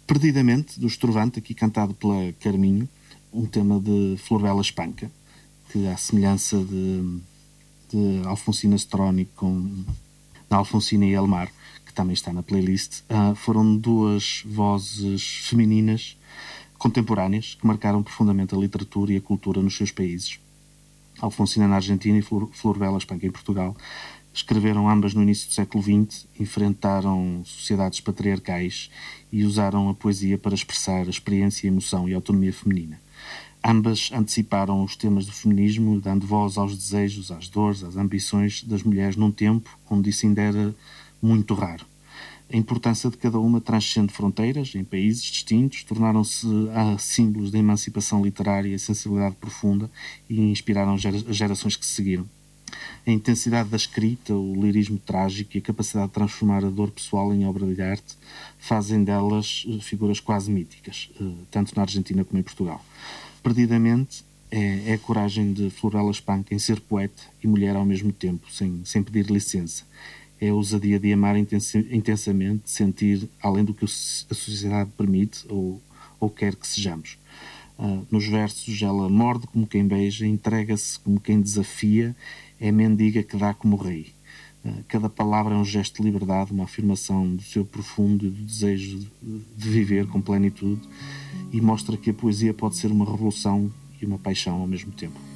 Perdidamente, do Estrovante, aqui cantado pela Carminho, um tema de Florbela Espanca, que à semelhança de Alfonsina Storoni com da Alfonsina e Elmar, que também está na playlist, foram duas vozes femininas contemporâneas que marcaram profundamente a literatura e a cultura nos seus países. Alfonsina na Argentina e Florbela Espanca em Portugal escreveram ambas no início do século XX, enfrentaram sociedades patriarcais e usaram a poesia para expressar a experiência, a emoção e a autonomia feminina. Ambas anteciparam os temas do feminismo, dando voz aos desejos, às dores, às ambições das mulheres num tempo onde isso ainda era muito raro. A importância de cada uma transcende fronteiras, em países distintos, tornaram-se símbolos da emancipação literária e sensibilidade profunda e inspiraram as gerações que se seguiram. A intensidade da escrita, o lirismo trágico e a capacidade de transformar a dor pessoal em obra de arte fazem delas figuras quase míticas, tanto na Argentina como em Portugal. Perdidamente é a coragem de Florbela Espanca em ser poeta e mulher ao mesmo tempo, sem pedir licença. É a ousadia de amar intensamente, sentir além do que a sociedade permite ou quer que sejamos. Nos versos ela morde como quem beija, entrega-se como quem desafia, é mendiga que dá como rei. Cada palavra é um gesto de liberdade, uma afirmação do seu profundo e do desejo de viver com plenitude, e mostra que a poesia pode ser uma revolução e uma paixão ao mesmo tempo.